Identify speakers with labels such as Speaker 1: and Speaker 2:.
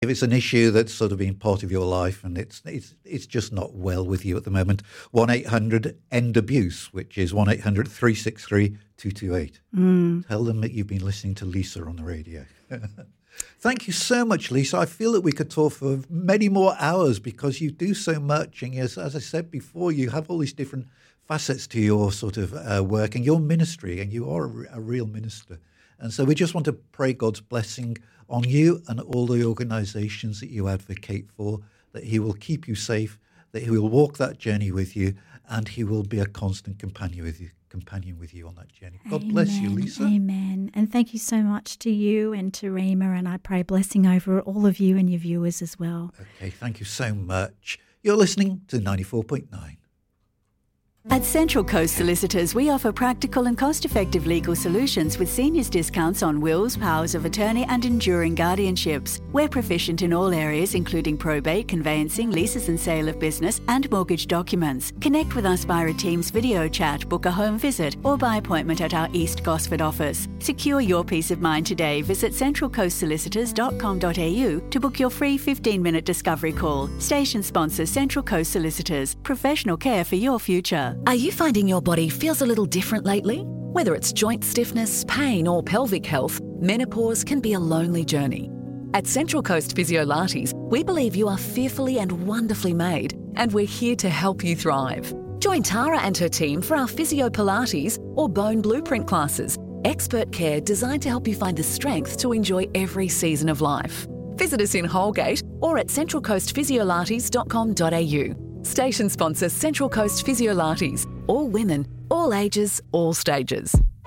Speaker 1: If it's an issue that's sort of been part of your life and it's just not well with you at the moment, 1-800-END-ABUSE, which is 1-800-363-228. Tell them that you've been listening to Lisa on the radio. Thank you so much, Lisa. I feel that we could talk for many more hours because you do so much. And yes, as I said before, you have all these different facets to your sort of work and your ministry, and you are a real minister. And so we just want to pray God's blessing on you and all the organizations that you advocate for, that he will keep you safe, that he will walk that journey with you, and he will be a constant companion with you on that journey. God bless you, Lisa.
Speaker 2: Amen. And thank you so much to you and to Rima, and I pray blessing over all of you and your viewers as well.
Speaker 1: Okay, thank you so much. You're listening to 94.9.
Speaker 3: At Central Coast Solicitors, we offer practical and cost-effective legal solutions with seniors discounts on wills, powers of attorney and enduring guardianships. We're proficient in all areas including probate, conveyancing, leases and sale of business and mortgage documents. Connect with us via a Teams video chat, book a home visit or by appointment at our East Gosford office. Secure your peace of mind today. Visit centralcoastsolicitors.com.au to book your free 15-minute discovery call. Station sponsor Central Coast Solicitors. Professional care for your future.
Speaker 4: Are you finding your body feels a little different lately? Whether it's joint stiffness, pain or pelvic health, menopause can be a lonely journey. At Central Coast Physiolates, we believe you are fearfully and wonderfully made, and we're here to help you thrive. Join Tara and her team for our Physio Pilates or Bone Blueprint classes, expert care designed to help you find the strength to enjoy every season of life. Visit us in Holgate or at centralcoastphysiolates.com.au. Station sponsor Central Coast Physiolates. All women, all ages, all stages.